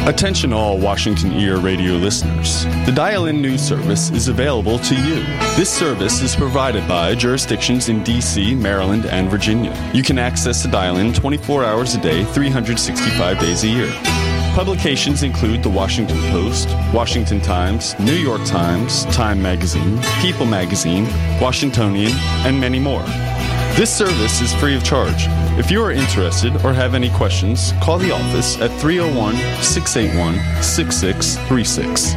Attention all Washington Ear Radio listeners. The Dial-In News Service is available to you. This service is provided by jurisdictions in D.C., Maryland, and Virginia. You can access the Dial-In 24 hours a day, 365 days a year. Publications include the Washington Post, Washington Times, New York Times, Time Magazine, People Magazine, Washingtonian, and many more. This service is free of charge. If you are interested or have any questions, call the office at 301-681-6636.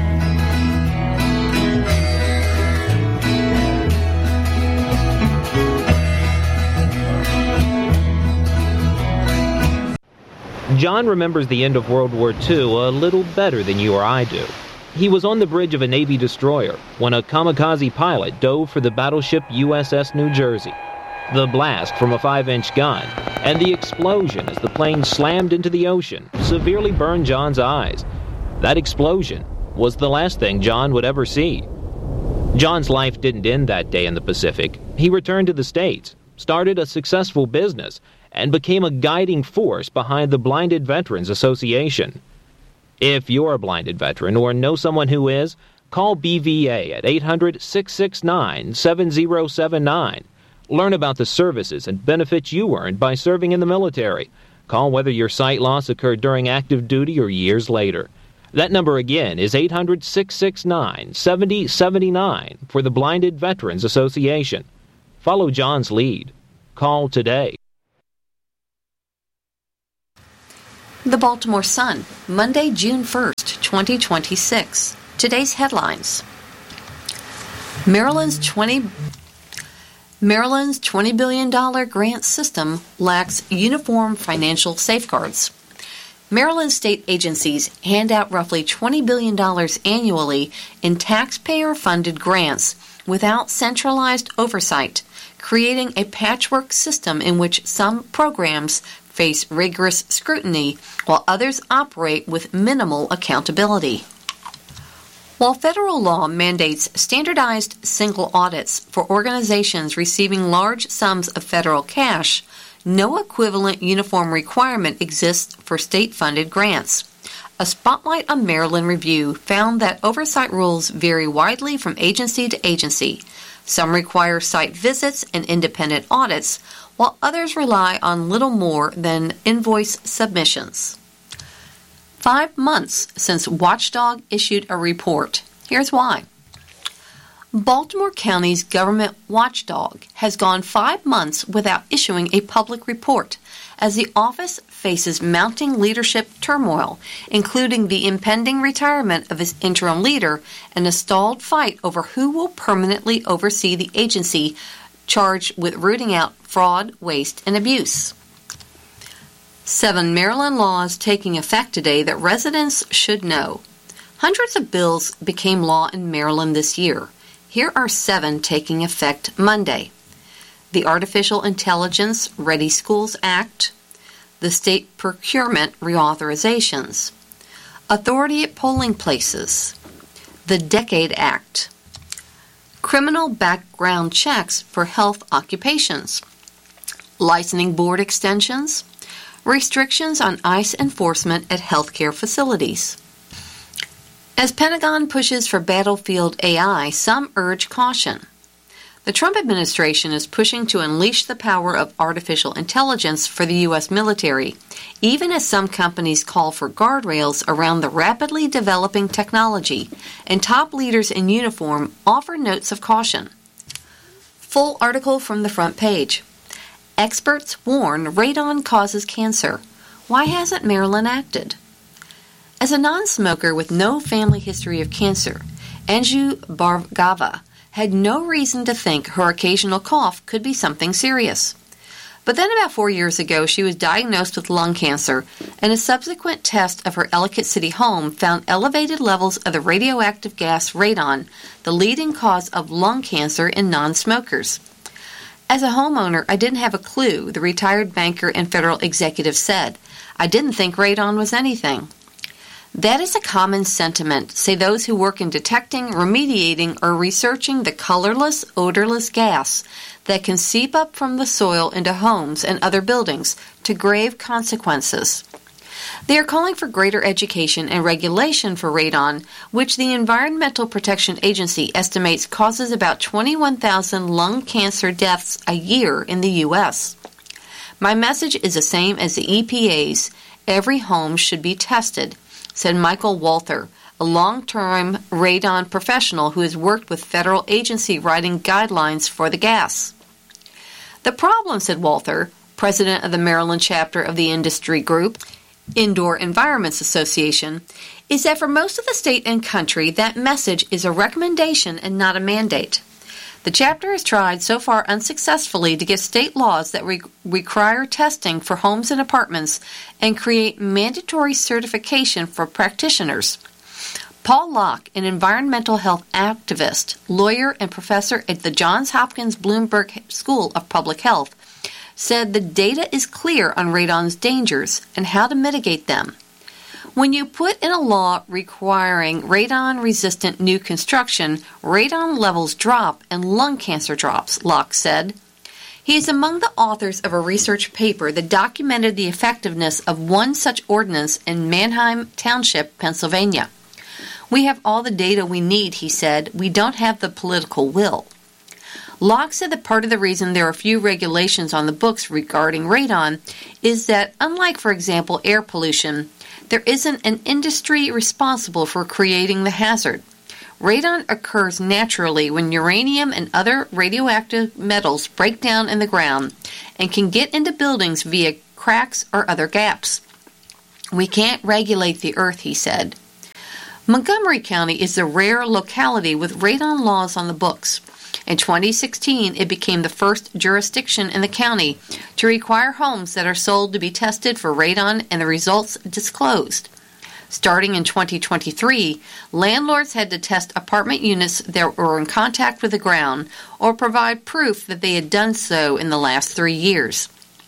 John remembers the end of World War II a little better than you or I do. He was on the bridge of a Navy destroyer when a kamikaze pilot dove for the battleship USS New Jersey. The blast from a 5-inch gun and the explosion as the plane slammed into the ocean severely burned John's eyes. That explosion was the last thing John would ever see. John's life didn't end that day in the Pacific. He returned to the States, started a successful business, and became a guiding force behind the Blinded Veterans Association. If you're a blinded veteran or know someone who is, call BVA at 800-669-7079. Learn about the services and benefits you earned by serving in the military. Call whether your sight loss occurred during active duty or years later. That number again is 800-669-7079 for the Blinded Veterans Association. Follow John's lead. Call today. The Baltimore Sun, Monday, June 1st, 2026. Today's headlines. Maryland's $20 billion grant system lacks uniform financial safeguards. Maryland state agencies hand out roughly $20 billion annually in taxpayer-funded grants without centralized oversight, creating a patchwork system in which some programs face rigorous scrutiny while others operate with minimal accountability. While federal law mandates standardized single audits for organizations receiving large sums of federal cash, no equivalent uniform requirement exists for state-funded grants. A Spotlight on Maryland review found that oversight rules vary widely from agency to agency. Some require site visits and independent audits, while others rely on little more than invoice submissions. 5 months since Watchdog issued a report. Here's why. Baltimore County's government watchdog has gone 5 months without issuing a public report as the office faces mounting leadership turmoil, including the impending retirement of its interim leader and a stalled fight over who will permanently oversee the agency charged with rooting out fraud, waste, and abuse. 7 Maryland laws taking effect today that residents should know. Hundreds of bills became law in Maryland this year. Here are 7 taking effect Monday. The Artificial Intelligence Ready Schools Act, the State Procurement Reauthorizations, Authority at Polling Places, the Decade Act, Criminal Background Checks for Health Occupations, Licensing Board Extensions, Restrictions on ICE enforcement at healthcare facilities. As Pentagon pushes for battlefield AI, some urge caution. The Trump administration is pushing to unleash the power of artificial intelligence for the U.S. military, even as some companies call for guardrails around the rapidly developing technology, and top leaders in uniform offer notes of caution. Full article from the front page. Experts warn radon causes cancer. Why hasn't Maryland acted? As a non-smoker with no family history of cancer, Anju Bhargava had no reason to think her occasional cough could be something serious. But then about 4 years ago, she was diagnosed with lung cancer, and a subsequent test of her Ellicott City home found elevated levels of the radioactive gas radon, the leading cause of lung cancer in non-smokers. As a homeowner, I didn't have a clue, the retired banker and federal executive said. I didn't think radon was anything. That is a common sentiment, say those who work in detecting, remediating, or researching the colorless, odorless gas that can seep up from the soil into homes and other buildings to grave consequences. They are calling for greater education and regulation for radon, which the Environmental Protection Agency estimates causes about 21,000 lung cancer deaths a year in the U.S. My message is the same as the EPA's. Every home should be tested, said Michael Walther, a long-term radon professional who has worked with federal agency writing guidelines for the gas. The problem, said Walther, president of the Maryland chapter of the industry group, Indoor Environments Association, is that for most of the state and country, that message is a recommendation and not a mandate. The chapter has tried so far unsuccessfully to get state laws that require testing for homes and apartments and create mandatory certification for practitioners. Paul Locke, an environmental health activist, lawyer, and professor at the Johns Hopkins Bloomberg School of Public Health, said the data is clear on radon's dangers and how to mitigate them. When you put in a law requiring radon-resistant new construction, radon levels drop and lung cancer drops, Locke said. He is among the authors of a research paper that documented the effectiveness of one such ordinance in Manheim Township, Pennsylvania. We have all the data we need, he said. We don't have the political will. Locke said that part of the reason there are few regulations on the books regarding radon is that, unlike, for example, air pollution, there isn't an industry responsible for creating the hazard. Radon occurs naturally when uranium and other radioactive metals break down in the ground and can get into buildings via cracks or other gaps. We can't regulate the earth, he said. Montgomery County is a rare locality with radon laws on the books. In 2016, it became the first jurisdiction in the county to require homes that are sold to be tested for radon and the results disclosed. Starting in 2023, landlords had to test apartment units that were in contact with the ground or provide proof that they had done so in the last 3 years.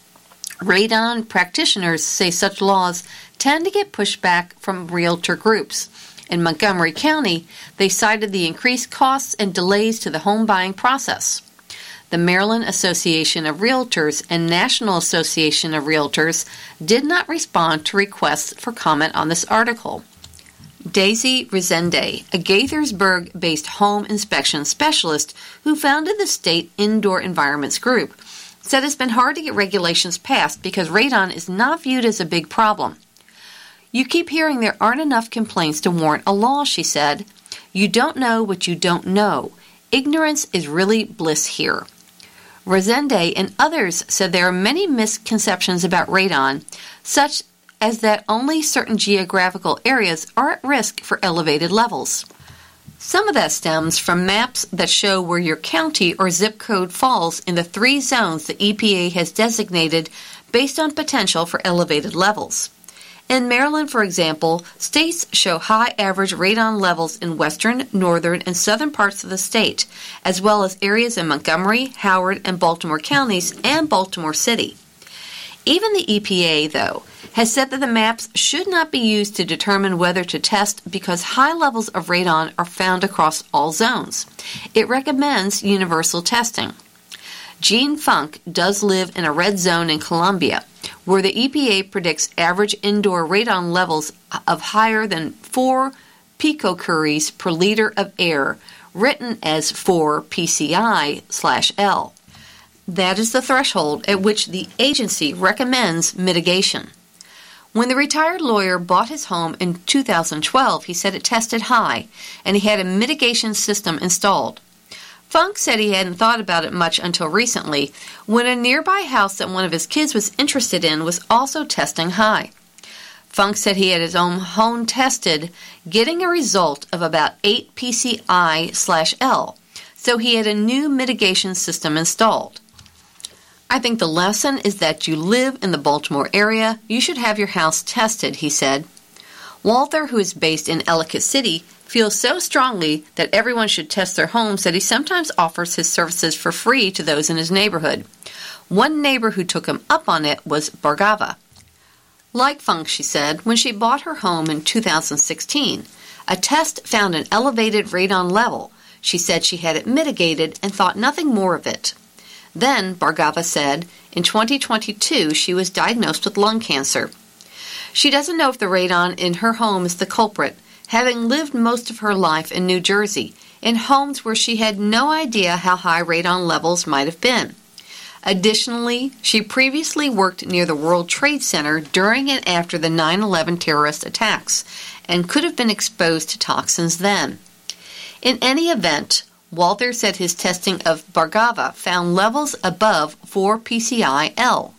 Radon practitioners say such laws tend to get pushback from realtor groups. In Montgomery County, they cited the increased costs and delays to the home buying process. The Maryland Association of Realtors and National Association of Realtors did not respond to requests for comment on this article. Daisy Resende, a Gaithersburg-based home inspection specialist who founded the state Indoor Environments Group, said it's been hard to get regulations passed because radon is not viewed as a big problem. You keep hearing there aren't enough complaints to warrant a law, she said. You don't know what you don't know. Ignorance is really bliss here. Resende and others said there are many misconceptions about radon, such as that only certain geographical areas are at risk for elevated levels. Some of that stems from maps that show where your county or zip code falls in the 3 zones the EPA has designated based on potential for elevated levels. In Maryland, for example, states show high average radon levels in western, northern, and southern parts of the state, as well as areas in Montgomery, Howard, and Baltimore counties, and Baltimore City. Even the EPA, though, has said that the maps should not be used to determine whether to test because high levels of radon are found across all zones. It recommends universal testing. Gene Funk does live in a red zone in Columbia, where the EPA predicts average indoor radon levels of higher than 4 picocuries per liter of air, written as 4 PCI/L. That is the threshold at which the agency recommends mitigation. When the retired lawyer bought his home in 2012, he said it tested high, and he had a mitigation system installed. Funk said he hadn't thought about it much until recently, when a nearby house that one of his kids was interested in was also testing high. Funk said he had his own home tested, getting a result of about 8 PCI/L, so he had a new mitigation system installed. I think the lesson is that you live in the Baltimore area, you should have your house tested, he said. Walther, who is based in Ellicott City, feels so strongly that everyone should test their homes that he sometimes offers his services for free to those in his neighborhood. One neighbor who took him up on it was Bargava. Like Funk, she said, when she bought her home in 2016, a test found an elevated radon level. She said she had it mitigated and thought nothing more of it. Then, Bargava said, in 2022 she was diagnosed with lung cancer. She doesn't know if the radon in her home is the culprit, having lived most of her life in New Jersey, in homes where she had no idea how high radon levels might have been. Additionally, she previously worked near the World Trade Center during and after the 9/11 terrorist attacks and could have been exposed to toxins then. In any event, Walther said his testing of Bhargava found levels above 4 pci-L.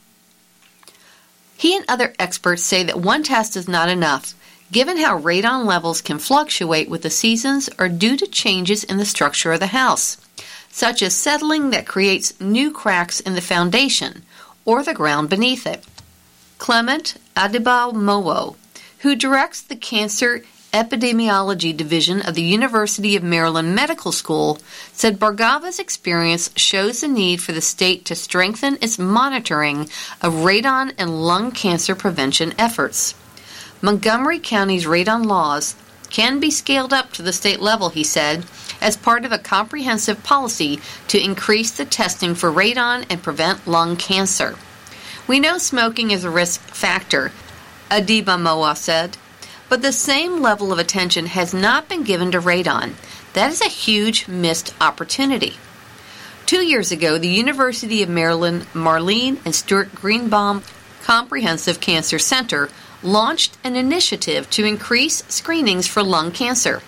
He and other experts say that one test is not enough, given how radon levels can fluctuate with the seasons or due to changes in the structure of the house, such as settling that creates new cracks in the foundation or the ground beneath it. Clement Adebamowo, who directs the Cancer Epidemiology Division of the University of Maryland Medical School, said Bhargava's experience shows the need for the state to strengthen its monitoring of radon and lung cancer prevention efforts. Montgomery County's radon laws can be scaled up to the state level, he said, as part of a comprehensive policy to increase the testing for radon and prevent lung cancer. We know smoking is a risk factor, Adebamowo said, but the same level of attention has not been given to radon. That is a huge missed opportunity. 2 years ago, the University of Maryland Marlene and Stuart Greenbaum Comprehensive Cancer Center launched an initiative to increase screenings for lung cancer.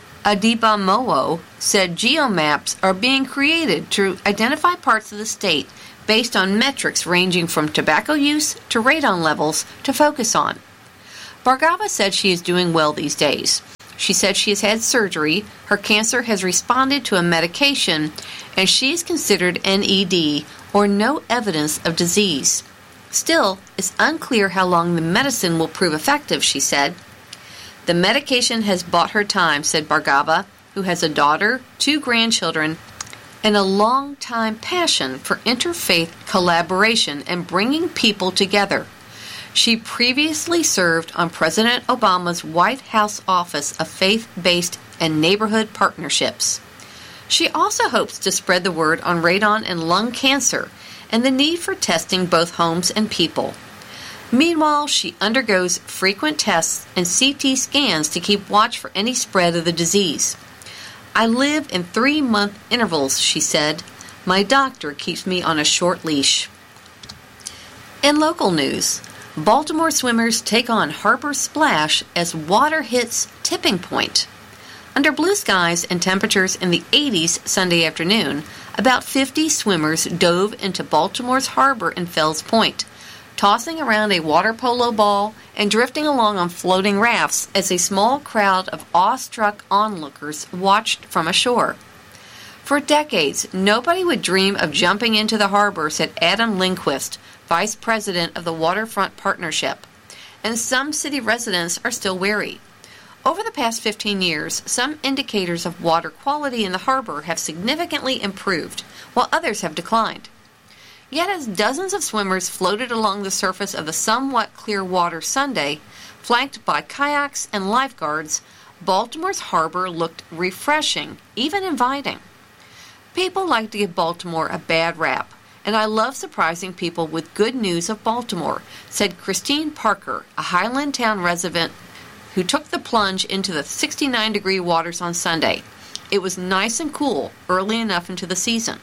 Adebamowo said geomaps are being created to identify parts of the state based on metrics ranging from tobacco use to radon levels to focus on. Bhargava said she is doing well these days. She said she has had surgery, her cancer has responded to a medication, and she is considered NED, or no evidence of disease. Still, it's unclear how long the medicine will prove effective, she said. The medication has bought her time, said Bhargava, who has a daughter, 2 grandchildren, and a long-time passion for interfaith collaboration and bringing people together. She previously served on President Obama's White House Office of Faith-Based and Neighborhood Partnerships. She also hopes to spread the word on radon and lung cancer and the need for testing both homes and people. Meanwhile, she undergoes frequent tests and CT scans to keep watch for any spread of the disease. I live in 3-month intervals, she said. My doctor keeps me on a short leash. In local news, Baltimore swimmers take on harbor splash as water hits tipping point. Under blue skies and temperatures in the 80s Sunday afternoon, about 50 swimmers dove into Baltimore's harbor in Fells Point, tossing around a water polo ball and drifting along on floating rafts as a small crowd of awestruck onlookers watched from ashore. For decades, nobody would dream of jumping into the harbor, said Adam Lindquist, Vice President of the Waterfront Partnership, and some city residents are still wary. Over the past 15 years, some indicators of water quality in the harbor have significantly improved, while others have declined. Yet as dozens of swimmers floated along the surface of the somewhat clear water Sunday, flanked by kayaks and lifeguards, Baltimore's harbor looked refreshing, even inviting. People like to give Baltimore a bad rap, and I love surprising people with good news of Baltimore, said Christine Parker, a Highlandtown resident who took the plunge into the 69-degree waters on Sunday. It was nice and cool early enough into the season.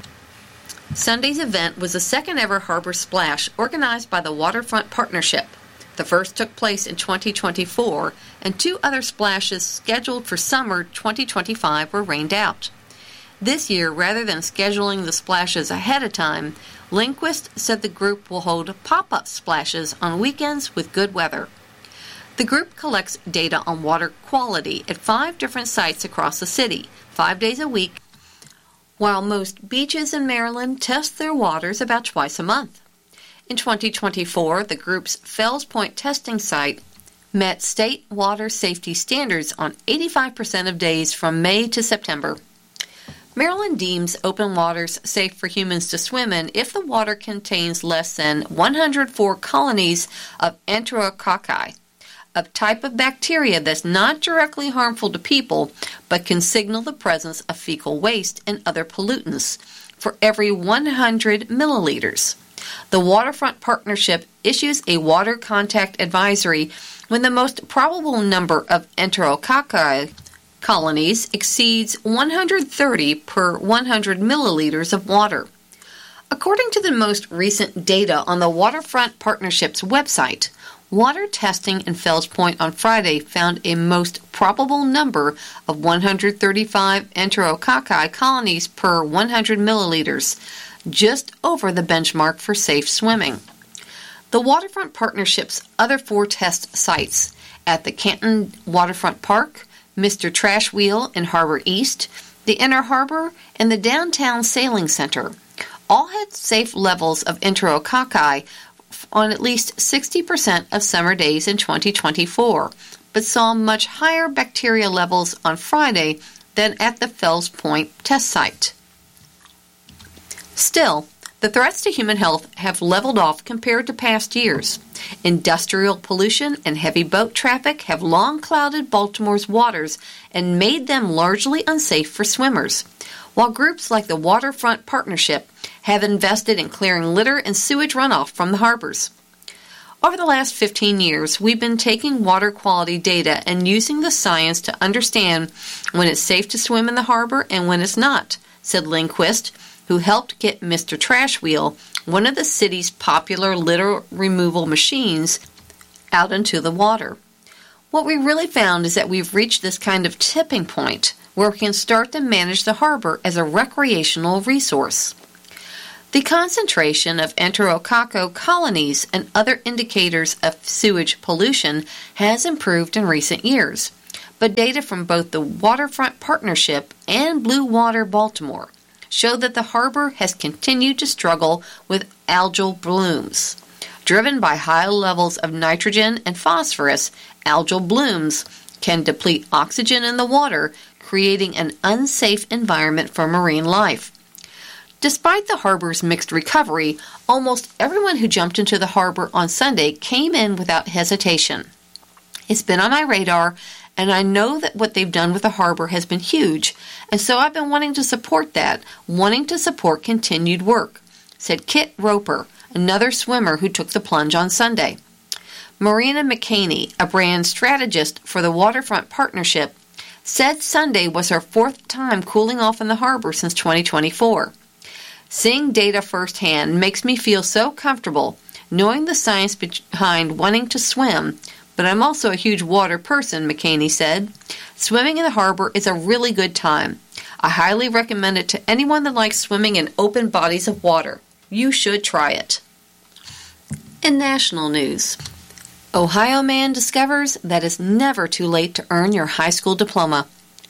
Sunday's event was the second ever harbor splash organized by the Waterfront Partnership. The first took place in 2024, and 2 other splashes scheduled for summer 2025 were rained out. This year, rather than scheduling the splashes ahead of time, Lindquist said the group will hold pop-up splashes on weekends with good weather. The group collects data on water quality at 5 different sites across the city, 5 days a week, while most beaches in Maryland test their waters about twice a month. In 2024, the group's Fells Point testing site met state water safety standards on 85% of days from May to September. Maryland deems open waters safe for humans to swim in if the water contains less than 104 colonies of enterococci, a type of bacteria that's not directly harmful to people but can signal the presence of fecal waste and other pollutants for every 100 milliliters. The Waterfront Partnership issues a water contact advisory when the most probable number of enterococci colonies exceeds 130 per 100 milliliters of water. According to the most recent data on the Waterfront Partnership's website, water testing in Fells Point on Friday found a most probable number of 135 enterococci colonies per 100 milliliters, just over the benchmark for safe swimming. The Waterfront Partnership's other 4 test sites at the Canton Waterfront Park, Mr. Trash Wheel in Harbor East, the Inner Harbor, and the Downtown Sailing Center all had safe levels of enterococci on at least 60% of summer days in 2024, but saw much higher bacteria levels on Friday than at the Fells Point test site. Still, the threats to human health have leveled off compared to past years. Industrial pollution and heavy boat traffic have long clouded Baltimore's waters and made them largely unsafe for swimmers, while groups like the Waterfront Partnership have invested in clearing litter and sewage runoff from the harbors. Over the last 15 years, we've been taking water quality data and using the science to understand when it's safe to swim in the harbor and when it's not, said Lindquist, who helped get Mr. Trash Wheel, one of the city's popular litter removal machines, out into the water. What we really found is that we've reached this kind of tipping point where we can start to manage the harbor as a recreational resource. The concentration of enterococci colonies and other indicators of sewage pollution has improved in recent years, but data from both the Waterfront Partnership and Blue Water Baltimore show that the harbor has continued to struggle with algal blooms. Driven by high levels of nitrogen and phosphorus, algal blooms can deplete oxygen in the water, creating an unsafe environment for marine life. Despite the harbor's mixed recovery, almost everyone who jumped into the harbor on Sunday came in without hesitation. It's been on my radar, and I know that what they've done with the harbor has been huge, and so I've been wanting to support that, wanting to support continued work, said Kit Roper, another swimmer who took the plunge on Sunday. Marina McCaney, a brand strategist for the Waterfront Partnership, said Sunday was her 4th time cooling off in the harbor since 2024. Seeing data firsthand makes me feel so comfortable, knowing the science behind wanting to swim, but I'm also a huge water person, McCaney said. Swimming in the harbor is a really good time. I highly recommend it to anyone that likes swimming in open bodies of water. You should try it. In national news, Ohio man discovers that it's never too late to earn your high school diploma.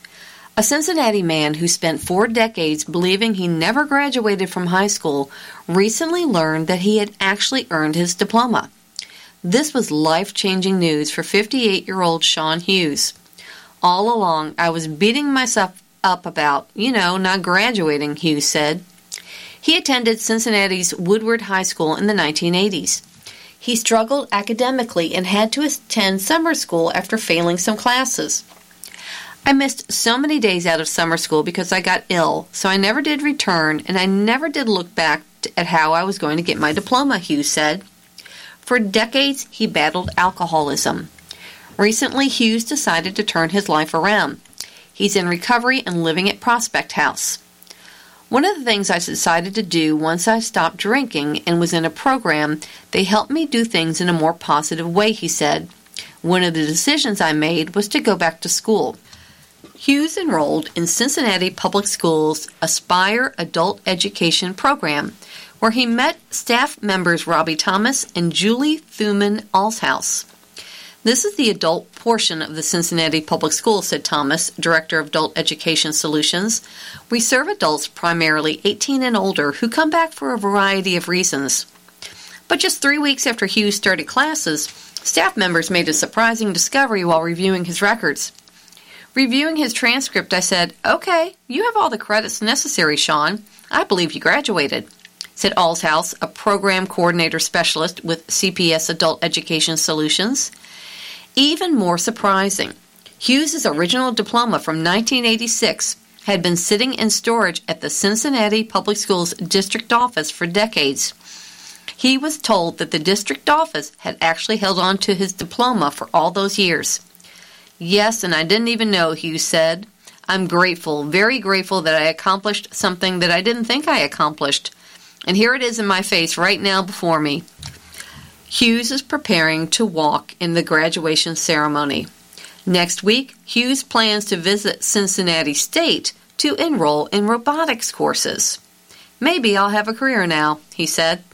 A Cincinnati man who spent 4 decades believing he never graduated from high school recently learned that he had actually earned his diploma. This was life-changing news for 58-year-old Sean Hughes. All along, I was beating myself up about, not graduating, Hughes said. He attended Cincinnati's Woodward High School in the 1980s. He struggled academically and had to attend summer school after failing some classes. I missed so many days out of summer school because I got ill, so I never did return, and I never did look back at how I was going to get my diploma, Hughes said. For decades, he battled alcoholism. Recently, Hughes decided to turn his life around. He's in recovery and living at Prospect House. One of the things I decided to do once I stopped drinking and was in a program, they helped me do things in a more positive way, he said. One of the decisions I made was to go back to school. Hughes enrolled in Cincinnati Public Schools' Aspire Adult Education program, where he met staff members Robbie Thomas and Julie Thuman Alshouse. This is the adult portion of the Cincinnati Public Schools, said Thomas, Director of Adult Education Solutions. We serve adults primarily 18 and older who come back for a variety of reasons. But just 3 weeks after Hughes started classes, staff members made a surprising discovery while reviewing his records. Reviewing his transcript, I said, "Okay, you have all the credits necessary, Sean. I believe you graduated," said Alshouse, a program coordinator specialist with CPS Adult Education Solutions. Even more surprising, Hughes' original diploma from 1986 had been sitting in storage at the Cincinnati Public Schools district office for decades. He was told that the district office had actually held on to his diploma for all those years. "Yes, and I didn't even know," Hughes said. "I'm grateful, very grateful that I accomplished something that I didn't think I accomplished. And here it is in my face right now before me." Hughes is preparing to walk in the graduation ceremony. Next week, Hughes plans to visit Cincinnati State to enroll in robotics courses. "Maybe I'll have a career now," he said.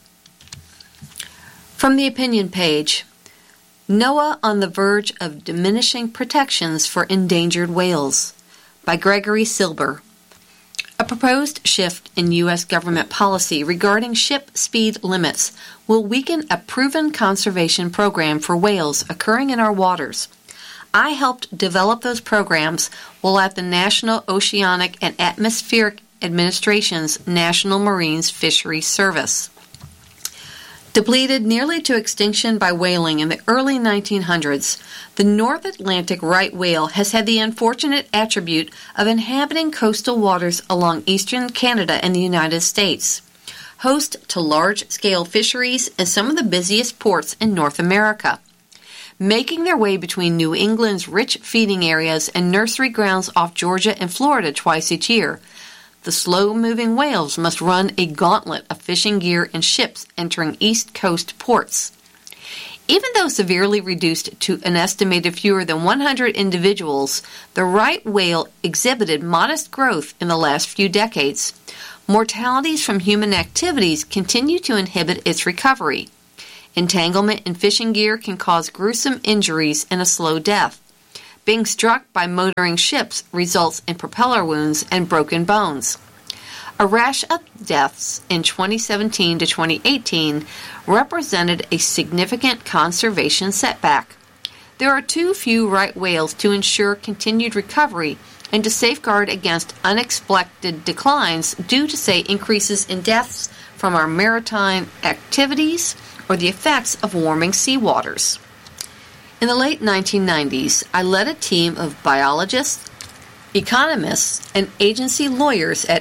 From the opinion page, NOAA on the verge of diminishing protections for endangered whales, by Gregory Silber. A proposed shift in U.S. government policy regarding ship speed limits will weaken a proven conservation program for whales occurring in our waters. I helped develop those programs while at the National Oceanic and Atmospheric Administration's National Marine Fisheries Service. Depleted nearly to extinction by whaling in the early 1900s, the North Atlantic right whale has had the unfortunate attribute of inhabiting coastal waters along eastern Canada and the United States, host to large-scale fisheries and some of the busiest ports in North America. Making their way between New England's rich feeding areas and nursery grounds off Georgia and Florida twice each year, the slow-moving whales must run a gauntlet of fishing gear and ships entering East Coast ports. Even though severely reduced to an estimated fewer than 100 individuals, the right whale exhibited modest growth in the last few decades. Mortalities from human activities continue to inhibit its recovery. Entanglement in fishing gear can cause gruesome injuries and a slow death. Being struck by motoring ships results in propeller wounds and broken bones. A rash of deaths in 2017 to 2018 represented a significant conservation setback. There are too few right whales to ensure continued recovery and to safeguard against unexpected declines due to, say, increases in deaths from our maritime activities or the effects of warming seawaters. In the late 1990s, I led a team of biologists, economists, and agency lawyers at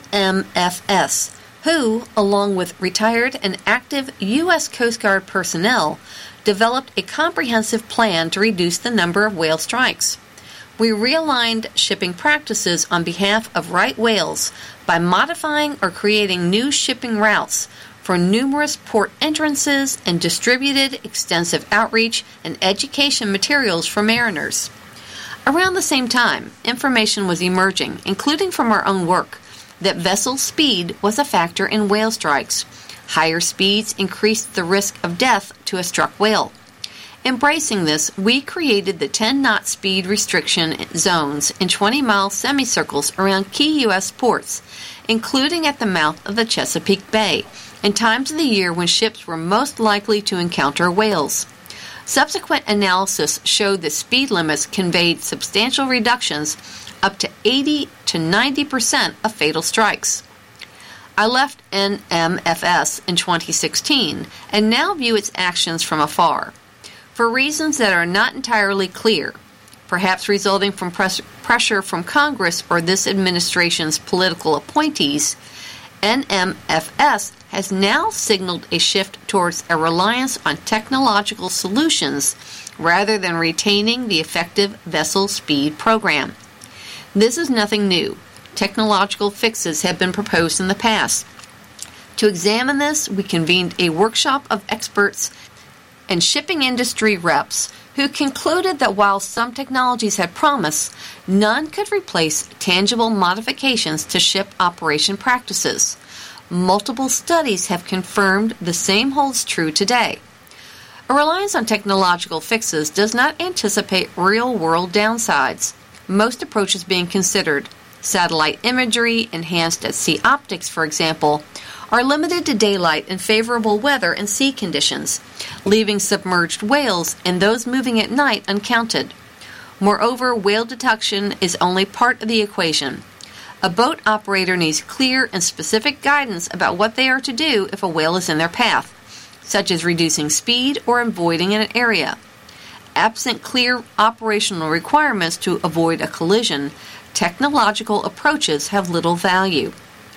NMFS, who, along with retired and active U.S. Coast Guard personnel, developed a comprehensive plan to reduce the number of whale strikes. We realigned shipping practices on behalf of right whales by modifying or creating new shipping routes for numerous port entrances and distributed extensive outreach and education materials for mariners. Around the same time, information was emerging, including from our own work, that vessel speed was a factor in whale strikes. Higher speeds increased the risk of death to a struck whale. Embracing this, we created the 10-knot speed restriction zones in 20-mile semicircles around key U.S. ports, including at the mouth of the Chesapeake Bay, and times of the year when ships were most likely to encounter whales. Subsequent analysis showed that speed limits conveyed substantial reductions up to 80 to 90% of fatal strikes. I left NMFS in 2016 and now view its actions from afar. For reasons that are not entirely clear, perhaps resulting from pressure from Congress or this administration's political appointees, NMFS has now signaled a shift towards a reliance on technological solutions rather than retaining the effective vessel speed program. This is nothing new. Technological fixes have been proposed in the past. To examine this, we convened a workshop of experts and shipping industry reps who concluded that while some technologies had promise, none could replace tangible modifications to ship operation practices. Multiple studies have confirmed the same holds true today. A reliance on technological fixes does not anticipate real-world downsides. Most approaches being considered, satellite imagery, enhanced at sea optics, for example, are limited to daylight and favorable weather and sea conditions, leaving submerged whales and those moving at night uncounted. Moreover, whale detection is only part of the equation. A boat operator needs clear and specific guidance about what they are to do if a whale is in their path, such as reducing speed or avoiding an area. Absent clear operational requirements to avoid a collision, technological approaches have little value.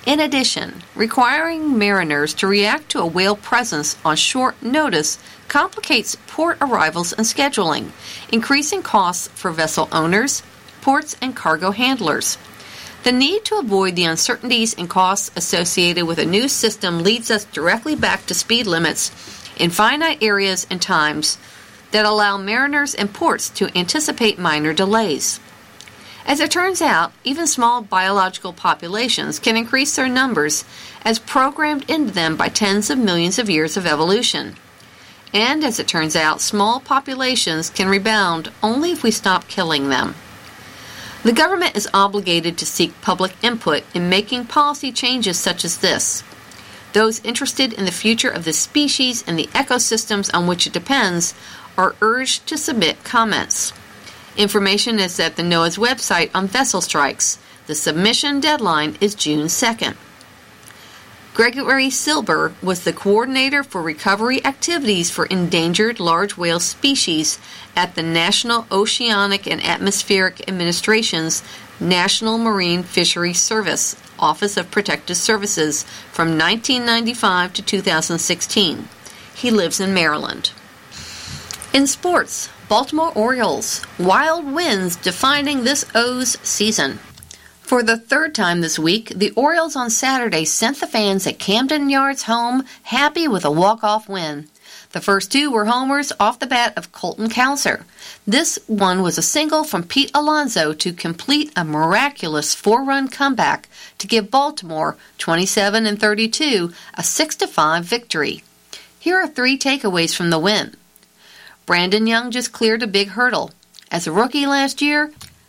In addition, requiring mariners to react to a whale presence on short notice complicates port arrivals and scheduling, increasing costs for vessel owners, ports, and cargo handlers. The need to avoid the uncertainties and costs associated with a new system leads us directly back to speed limits in finite areas and times that allow mariners and ports to anticipate minor delays. As it turns out, even small biological populations can increase their numbers as programmed into them by tens of millions of years of evolution. And as it turns out, small populations can rebound only if we stop killing them. The government is obligated to seek public input in making policy changes such as this. Those interested in the future of the species and the ecosystems on which it depends are urged to submit comments. Information is at the NOAA's website on vessel strikes. The submission deadline is June 2nd. Gregory Silber was the coordinator for recovery activities for endangered large whale species at the National Oceanic and Atmospheric Administration's National Marine Fisheries Service, Office of Protective Services, from 1995 to 2016. He lives in Maryland. In sports, Baltimore Orioles, wild winds defining this O's season. For the third time this week, the Orioles on Saturday sent the fans at Camden Yards home happy with a walk-off win. The first two were homers off the bat of Colton Cowser. This one was a single from Pete Alonso to complete a miraculous 4-run comeback to give Baltimore, 27-32, a 6-5 victory. Here are 3 takeaways from the win. Brandon Young just cleared a big hurdle. As a rookie last year,